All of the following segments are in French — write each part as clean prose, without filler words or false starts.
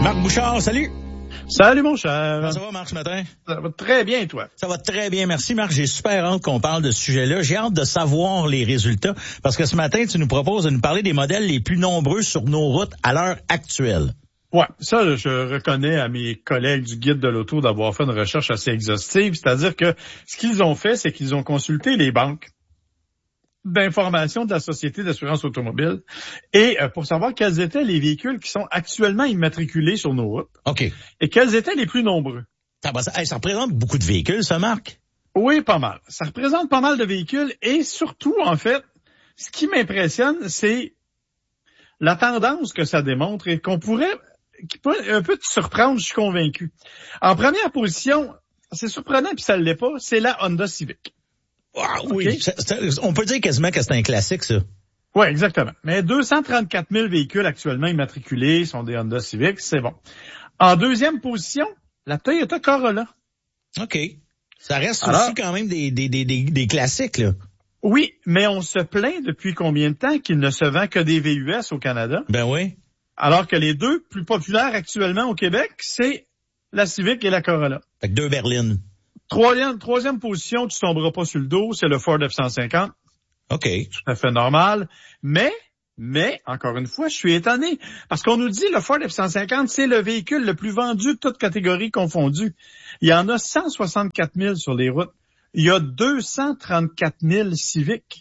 Marc Bouchard, salut. Salut mon cher. Comment ça va, Marc, ce matin? Ça va très bien, toi? Ça va très bien, merci, Marc. J'ai super hâte qu'on parle de ce sujet-là. J'ai hâte de savoir les résultats parce que ce matin, tu nous proposes de nous parler des modèles les plus nombreux sur nos routes à l'heure actuelle. Ouais, ça, je reconnais à mes collègues du Guide de l'auto d'avoir fait une recherche assez exhaustive. C'est-à-dire que ce qu'ils ont fait, c'est qu'ils ont consulté les banques d'information de la Société d'assurance automobile et pour savoir quels étaient les véhicules qui sont actuellement immatriculés sur nos routes. OK. Et quels étaient les plus nombreux. Ça représente beaucoup de véhicules, ça, Marc? Oui, pas mal. Ça représente pas mal de véhicules et surtout, en fait, ce qui m'impressionne, c'est la tendance que ça démontre et qui peut un peu te surprendre, je suis convaincu. En première position, c'est surprenant puis ça ne l'est pas, c'est la Honda Civic. Ah, oui, okay. On peut dire quasiment que c'est un classique, ça. Oui, exactement. Mais 234 000 véhicules actuellement immatriculés sont des Honda Civic, c'est bon. En deuxième position, la Toyota Corolla. OK. Ça reste aussi quand même des classiques, là. Oui, mais on se plaint depuis combien de temps qu'il ne se vend que des VUS au Canada? Ben oui. Alors que les deux plus populaires actuellement au Québec, c'est la Civic et la Corolla. Fait que deux berlines. Troisième position, tu tomberas pas sur le dos, c'est le Ford F-150. OK. Tout à fait normal. Mais, encore une fois, je suis étonné. Parce qu'on nous dit le Ford F-150, c'est le véhicule le plus vendu, toutes catégories confondues. Il y en a 164 000 sur les routes. Il y a 234 000 Civic.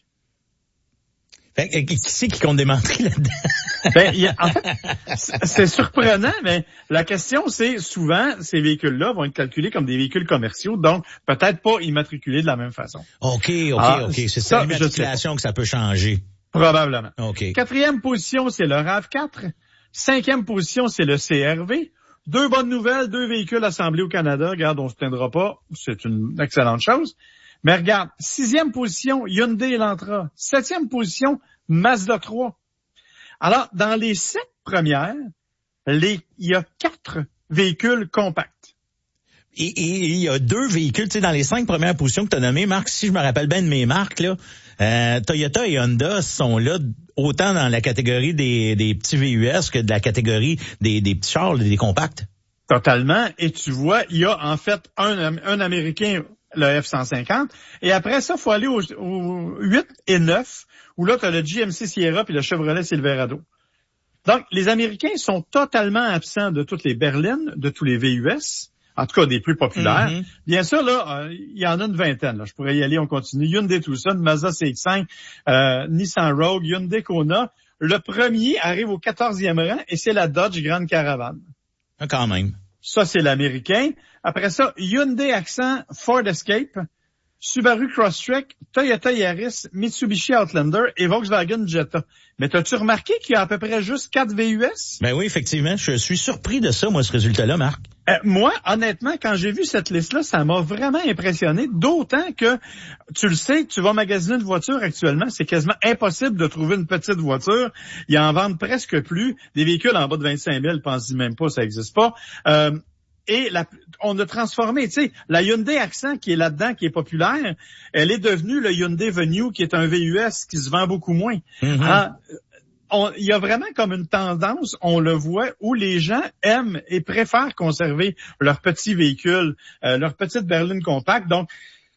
Fait que, qui c'est qui compte des menteries là-dedans? En fait, c'est surprenant, mais la question, c'est souvent, ces véhicules-là vont être calculés comme des véhicules commerciaux, donc peut-être pas immatriculés de la même façon. OK. C'est ça, l'immatriculation que ça peut changer. Probablement. OK. Quatrième position, c'est le RAV4. Cinquième position, c'est le CR-V. Deux bonnes nouvelles, deux véhicules assemblés au Canada. Regarde, on se plaindra pas. C'est une excellente chose. Mais regarde, sixième position, Hyundai Elantra. Septième position, Mazda 3. Alors, dans les 7 premières, il y a 4 véhicules compacts. Et il y a 2 véhicules, tu sais, dans les 5 premières positions que tu as nommées, Marc, si je me rappelle bien de mes marques, là, Toyota et Honda sont là autant dans la catégorie des petits VUS que de la catégorie des petits chars, des compacts. Totalement. Et tu vois, il y a en fait un Américain, le F-150. Et après ça, il faut aller au 8 et 9, où là, tu as le GMC Sierra puis le Chevrolet Silverado. Donc, les Américains sont totalement absents de toutes les berlines, de tous les VUS, en tout cas des plus populaires. Mm-hmm. Bien sûr, là, il y en a une vingtaine. Là. Je pourrais y aller, on continue. Hyundai Tucson, Mazda CX-5, Nissan Rogue, Hyundai Kona. Le premier arrive au 14e rang et c'est la Dodge Grand Caravan. Ah, quand même. Ça, c'est l'américain. Après ça, Hyundai Accent, Ford Escape, Subaru Crosstrek, Toyota Yaris, Mitsubishi Outlander et Volkswagen Jetta. Mais t'as-tu remarqué qu'il y a à peu près juste 4 VUS? Ben oui, effectivement. Je suis surpris de ça, moi, ce résultat-là, Marc. Moi, honnêtement, quand j'ai vu cette liste-là, ça m'a vraiment impressionné, d'autant que, tu le sais, tu vas magasiner une voiture actuellement, c'est quasiment impossible de trouver une petite voiture. Ils en vendent presque plus. Des véhicules en bas de 25 000, pense-y même pas, ça n'existe pas. Et on a transformé, tu sais, la Hyundai Accent qui est là-dedans, qui est populaire, elle est devenue le Hyundai Venue, qui est un VUS qui se vend beaucoup moins. Mm-hmm. Il y a vraiment comme une tendance, on le voit, où les gens aiment et préfèrent conserver leur petit véhicule, leur petite berline compacte. Donc,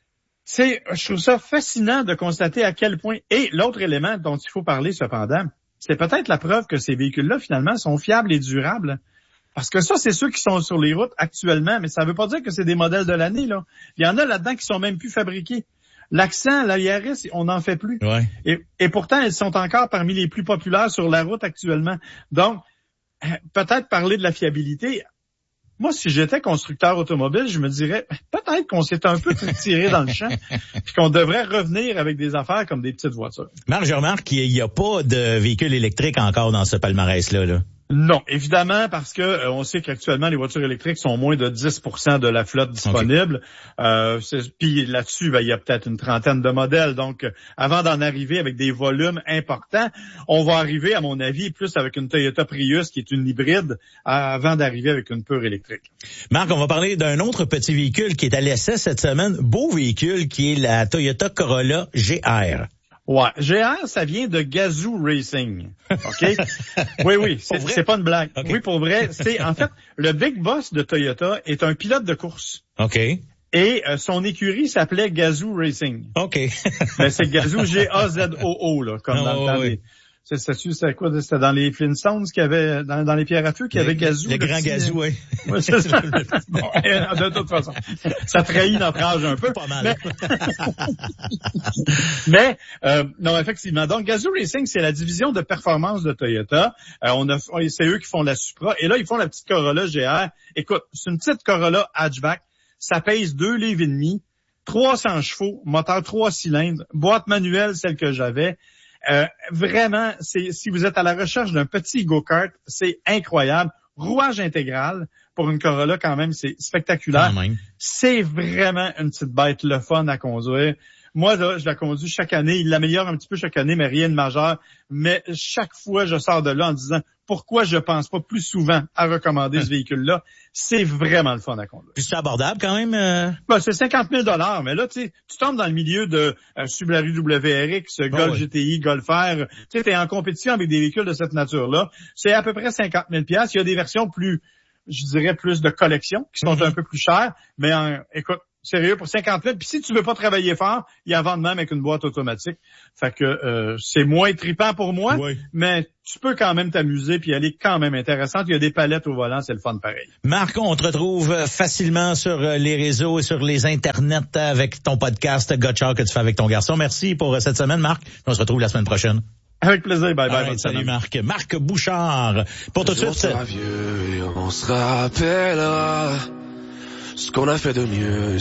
je trouve ça fascinant de constater à quel point. Et l'autre élément dont il faut parler cependant, c'est peut-être la preuve que ces véhicules-là, finalement, sont fiables et durables. Parce que ça, c'est ceux qui sont sur les routes actuellement, mais ça veut pas dire que c'est des modèles de l'année, là. Il y en a là-dedans qui sont même plus fabriqués. L'Accent, la Yaris, on n'en fait plus. Ouais. Et pourtant, elles sont encore parmi les plus populaires sur la route actuellement. Donc, peut-être parler de la fiabilité. Moi, si j'étais constructeur automobile, je me dirais, peut-être qu'on s'est un peu tiré dans le champ, puis qu'on devrait revenir avec des affaires comme des petites voitures. Marc, je remarque qu'il n'y a pas de véhicules électriques encore dans ce palmarès-là, là. Non, évidemment, parce que on sait qu'actuellement, les voitures électriques sont moins de 10% de la flotte disponible. Okay. Puis là-dessus, il y a peut-être une trentaine de modèles. Donc, avant d'en arriver avec des volumes importants, on va arriver, à mon avis, plus avec une Toyota Prius qui est une hybride, avant d'arriver avec une pure électrique. Marc, on va parler d'un autre petit véhicule qui est à l'essai cette semaine. Beau véhicule qui est la Toyota Corolla GR. Ouais, GR, ça vient de Gazoo Racing. OK? Oui, c'est pas une blague. Okay. Oui, pour vrai. C'est, en fait, le big boss de Toyota est un pilote de course. OK. Et son écurie s'appelait Gazoo Racing. OK. Mais c'est Gazoo, G-A-Z-O-O, là, comme dans le temps des... C'était quoi? C'était dans les Flintstones qu'il y avait, dans les pierres à feu, qu'il y avait Gazoo. Le grand Gazoo, oui. Ouais, c'est ça. Bon, de toute façon, ça trahit notre âge un peu. Pas mal. Mais non, effectivement. Donc, Gazoo Racing, c'est la division de performance de Toyota. C'est eux qui font la Supra. Et là, ils font la petite Corolla GR. Écoute, c'est une petite Corolla hatchback. Ça pèse 2,5 livres, 300 chevaux, moteur 3 cylindres, boîte manuelle, celle que j'avais. Vraiment, si vous êtes à la recherche d'un petit go-kart, c'est incroyable. Rouage intégral pour une Corolla quand même, c'est spectaculaire. C'est vraiment une petite bête, le fun à conduire. Moi, là, je la conduis chaque année. Il l'améliore un petit peu chaque année, mais rien de majeur. Mais chaque fois, je sors de là en disant pourquoi je pense pas plus souvent à recommander ce véhicule-là. C'est vraiment le fun à conduire. Puis c'est abordable quand même? Ben, c'est 50 000 $. Mais là, tu tombes dans le milieu de Subaru WRX, Golf GTI, Golf R. Tu sais, t'es en compétition avec des véhicules de cette nature-là. C'est à peu près 50 000 $. Il y a des versions plus, je dirais, plus de collection, qui sont un peu plus chères. Mais écoute, sérieux, pour 50 000. Puis si tu veux pas travailler fort, il y a vendent même avec une boîte automatique. Fait que c'est moins trippant pour moi, mais tu peux quand même t'amuser puis elle est quand même intéressante. Il y a des palettes au volant, c'est le fun pareil. Marc, on te retrouve facilement sur les réseaux et sur les internets avec ton podcast Gotcha que tu fais avec ton garçon. Merci pour cette semaine, Marc. On se retrouve la semaine prochaine. Avec plaisir. Bye bye. Right, salut Marc. Marc Bouchard. Pour tout de suite. On sera vieux et on se rappellera ce qu'on a fait de mieux.